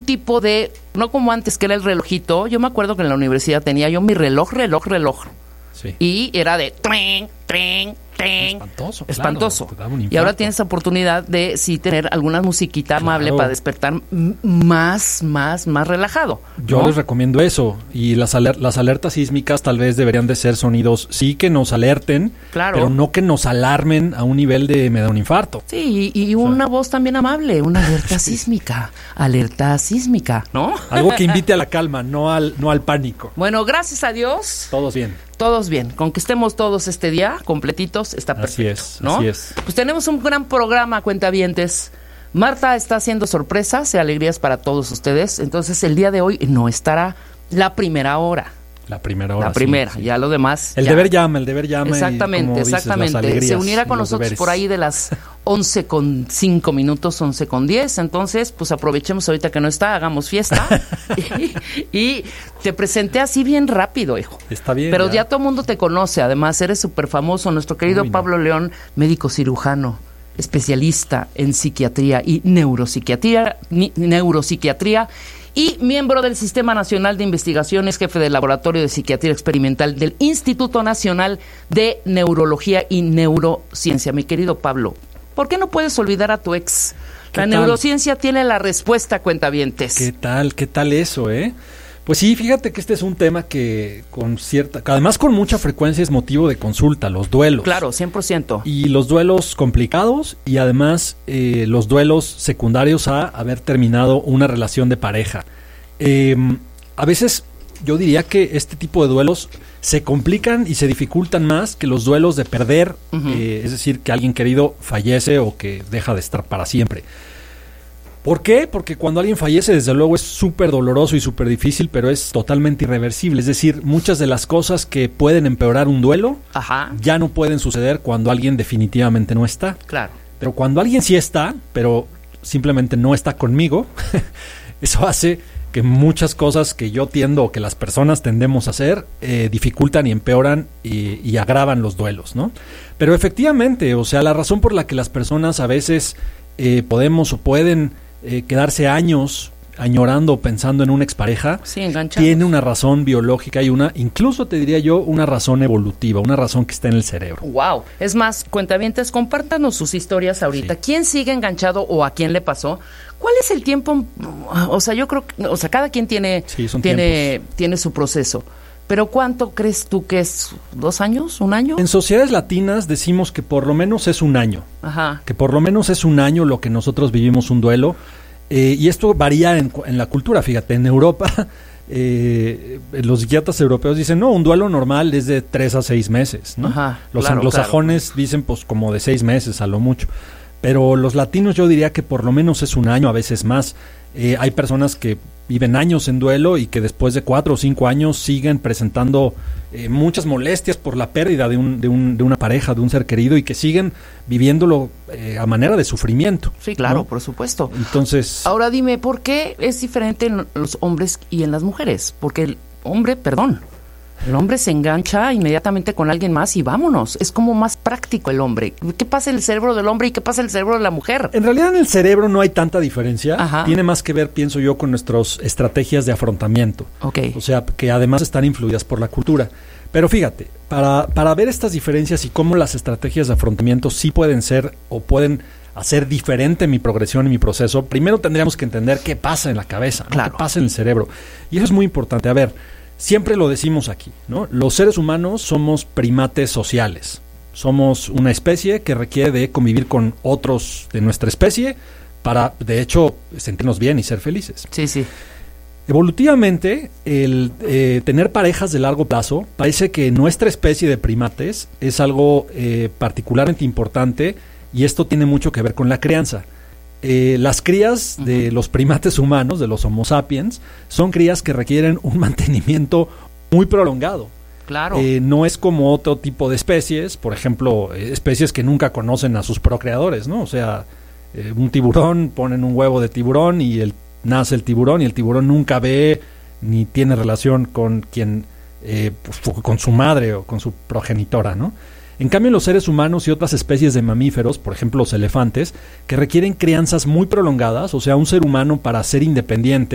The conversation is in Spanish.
tipo de, no como antes que era el relojito. Yo me acuerdo que en la universidad tenía yo mi reloj. Sí. Y era de tren, tren, tren. Espantoso. Claro, y ahora tienes la oportunidad de sí tener alguna musiquita amable para despertar más relajado, ¿no? Yo les recomiendo eso. Y las alertas sísmicas tal vez deberían de ser sonidos, sí, que nos alerten, pero no que nos alarmen a un nivel de me da un infarto. Sí, y una voz también amable, una alerta sísmica, ¿no? Algo que invite a la calma, no al pánico. Bueno, gracias a Dios. Todos bien. Con que estemos todos este día completitos, está perfecto. Así es. Pues tenemos un gran programa, cuentavientes. Marta está haciendo sorpresas y alegrías para todos ustedes. Entonces, el día de hoy no estará la primera hora. La primera, sí. Ya lo demás. El deber llama. Exactamente. Se unirá con nosotros deberes. Por ahí de las 11:05, 11:10. Entonces, pues aprovechemos ahorita que no está, hagamos fiesta. y te presenté así bien rápido, hijo. Está bien. Pero ya todo el mundo te conoce. Además, eres súper famoso. Nuestro querido Pablo León, médico cirujano, especialista en psiquiatría y neuropsiquiatría y miembro del Sistema Nacional de Investigaciones, jefe del Laboratorio de Psiquiatría Experimental del Instituto Nacional de Neurología y Neurociencia. Mi querido Pablo, ¿por qué no puedes olvidar a tu ex? La neurociencia tiene la respuesta, cuentavientes. ¿Qué tal eso, Pues sí, fíjate que este es un tema que además con mucha frecuencia es motivo de consulta, los duelos. Claro, 100%. Y los duelos complicados y además los duelos secundarios a haber terminado una relación de pareja. A veces yo diría que este tipo de duelos se complican y se dificultan más que los duelos de perder, es decir, que alguien querido fallece o que deja de estar para siempre. ¿Por qué? Porque cuando alguien fallece, desde luego, es súper doloroso y súper difícil, pero es totalmente irreversible. Es decir, muchas de las cosas que pueden empeorar un duelo ya no pueden suceder cuando alguien definitivamente no está. Claro. Pero cuando alguien sí está, pero simplemente no está conmigo, eso hace que muchas cosas que yo tiendo o que las personas tendemos a hacer dificultan y empeoran y agravan los duelos, ¿no? Pero efectivamente, o sea, la razón por la que las personas a veces podemos o pueden quedarse años añorando o pensando en una expareja, tiene una razón biológica y incluso te diría yo, una razón evolutiva, una razón que está en el cerebro. Wow. Es más, cuentavientes, compártanos sus historias ahorita. Sí. ¿Quién sigue enganchado o a quién le pasó? ¿Cuál es el tiempo? O sea, yo creo que, cada quien tiene su proceso. ¿Pero cuánto crees tú que es? ¿2 años? ¿1 año? En sociedades latinas decimos que por lo menos es 1 año. Ajá. Que por lo menos es 1 año lo que nosotros vivimos un duelo. Y esto varía en la cultura, fíjate. En Europa, los psiquiatras europeos dicen, no, un duelo normal es de 3 a 6 meses, ¿no? Ajá, los anglosajones dicen, pues, como de 6 meses a lo mucho. Pero los latinos yo diría que por lo menos es 1 año, a veces más. Hay personas que viven años en duelo y que después de 4 o 5 años siguen presentando muchas molestias por la pérdida de una pareja, de un ser querido, y que siguen viviéndolo a manera de sufrimiento. Sí, claro, ¿no? Por supuesto. Entonces, ahora dime, ¿por qué es diferente en los hombres y en las mujeres? Porque el hombre se engancha inmediatamente con alguien más y vámonos. Es como más práctico el hombre. ¿Qué pasa en el cerebro del hombre y qué pasa en el cerebro de la mujer? En realidad en el cerebro no hay tanta diferencia. Ajá. Tiene más que ver, pienso yo, con nuestras estrategias de afrontamiento. Okay. O sea, que además están influidas por la cultura. Pero fíjate, para ver estas diferencias y cómo las estrategias de afrontamiento sí pueden ser o pueden hacer diferente mi progresión y mi proceso, primero tendríamos que entender qué pasa en la cabeza, ¿no? Claro. Qué pasa en el cerebro. Y eso es muy importante. A ver, siempre lo decimos aquí, ¿no? Los seres humanos somos primates sociales. Somos una especie que requiere de convivir con otros de nuestra especie para, de hecho, sentirnos bien y ser felices. Sí, sí. Evolutivamente, el tener parejas de largo plazo parece que en nuestra especie de primates es algo particularmente importante, y esto tiene mucho que ver con la crianza. Las crías de los primates humanos, de los Homo sapiens, son crías que requieren un mantenimiento muy prolongado. Claro. No es como otro tipo de especies, por ejemplo, especies que nunca conocen a sus procreadores, ¿no? O sea, un tiburón, ponen un huevo de tiburón y nace el tiburón, y el tiburón nunca ve ni tiene relación con con su madre o con su progenitora, ¿no? En cambio, los seres humanos y otras especies de mamíferos, por ejemplo los elefantes, que requieren crianzas muy prolongadas, o sea, un ser humano para ser independiente